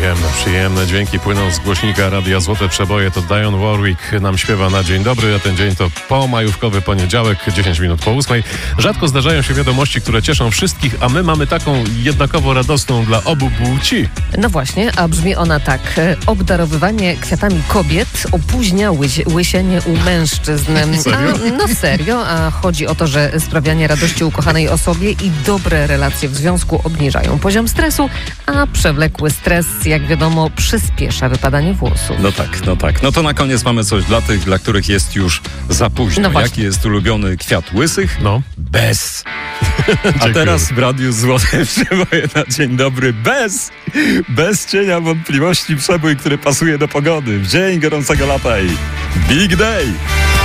Przyjemne dźwięki płyną z głośnika Radia Złote Przeboje. To Dionne Warwick nam śpiewa na dzień dobry, a ten dzień to pomajówkowy poniedziałek, 10 minut po 8. Rzadko zdarzają się wiadomości, które cieszą wszystkich, a my mamy taką jednakowo radosną dla obu płci. No właśnie, a brzmi ona tak. Obdarowywanie kwiatami kobiet opóźnia łysienie u mężczyzn. Serio? No serio, a chodzi o to, że sprawianie radości ukochanej osobie i dobre relacje w związku obniżają poziom stresu, a przewlekły stres, jak wiadomo, przyspiesza wypadanie włosów. No tak. No to na koniec mamy coś dla tych, dla których jest już za późno. No właśnie. Jaki jest ulubiony kwiat łysych? No. Bez. A teraz w Radiu Złote Przeboje na dzień dobry. Bez cienia wątpliwości przebój, który pasuje do pogody. W dzień gorącego lata i Big Day.